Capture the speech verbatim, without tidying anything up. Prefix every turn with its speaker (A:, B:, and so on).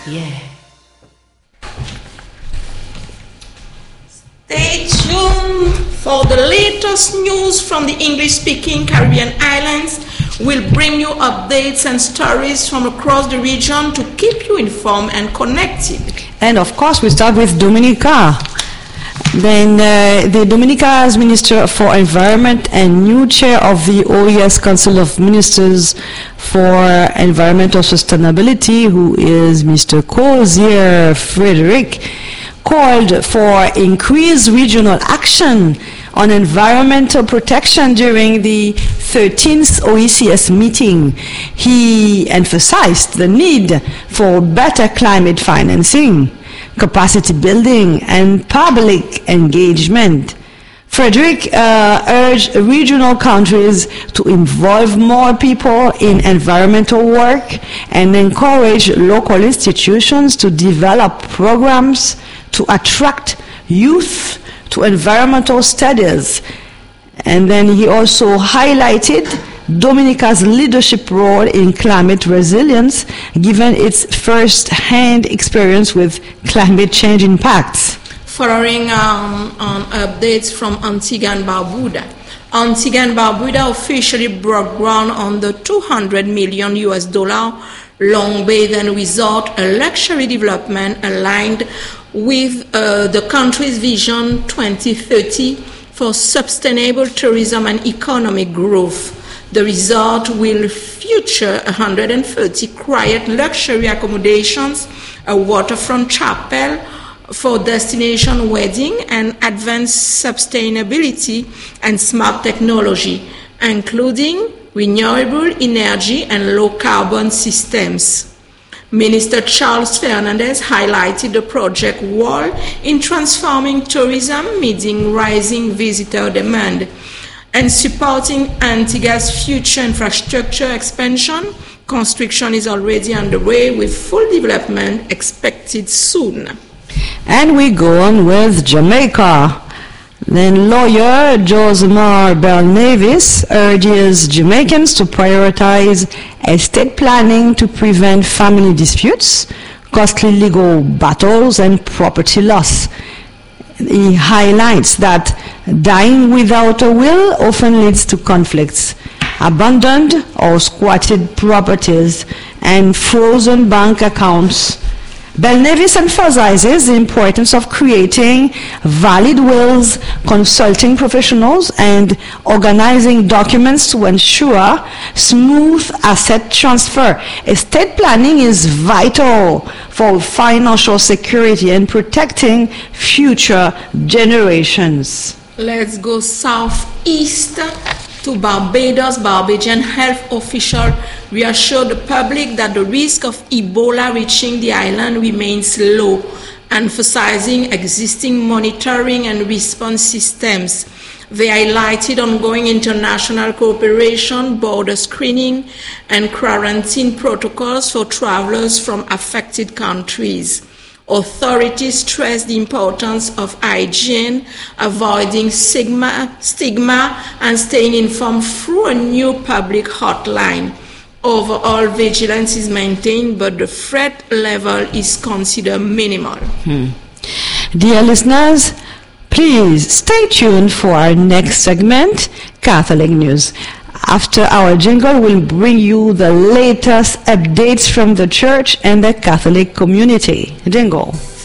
A: Yeah. Stay tuned for the latest news from the English-speaking Caribbean islands. We'll bring you updates and stories from across the region to keep you informed and connected.
B: And of course, we start with Dominica. Then uh, the Dominica's Minister for Environment and new chair of the O E S Council of Ministers for Environmental Sustainability, who is Mister Cozier Frederick, called for increased regional action on environmental protection during the thirteenth O E C S meeting. He emphasized the need for better climate financing, capacity building, and public engagement. Frederick uh, urged regional countries to involve more people in environmental work and encourage local institutions to develop programs to attract youth to environmental studies. And then he also highlighted Dominica's leadership role in climate resilience, given its first-hand experience with climate change impacts.
A: Following um, on updates from Antigua and Barbuda, Antigua and Barbuda officially broke ground on the two hundred million U S dollar Long Bay Then Resort, a luxury development aligned with uh, the country's Vision twenty thirty for sustainable tourism and economic growth. The resort will feature one hundred thirty quiet luxury accommodations, a waterfront chapel for destination wedding, and advanced sustainability and smart technology, including renewable energy and low-carbon systems. Minister Charles Fernandez highlighted the project role in transforming tourism, meeting rising visitor demand, and supporting Antigua's future infrastructure expansion. Construction is already underway with full development expected soon.
B: And we go on with Jamaica. Then lawyer Josemar Belnavis urges Jamaicans to prioritize estate planning to prevent family disputes, costly legal battles, and property loss. He highlights that dying without a will often leads to conflicts, abandoned or squatted properties, and frozen bank accounts. Belnavis emphasizes the importance of creating valid wills, consulting professionals, and organizing documents to ensure smooth asset transfer. Estate planning is vital for financial security and protecting future generations.
A: Let's go southeast to Barbados. Barbadian health officials reassured the public that the risk of Ebola reaching the island remains low, emphasizing existing monitoring and response systems. They highlighted ongoing international cooperation, border screening, and quarantine protocols for travelers from affected countries. Authorities stress the importance of hygiene, avoiding stigma, stigma, and staying informed through a new public hotline. Overall vigilance is maintained, but the threat level is considered minimal.
B: Hmm. Dear listeners, please stay tuned for our next segment, Catholic News. After our jingle, we'll bring you the latest updates from the church and the Catholic community. Jingle.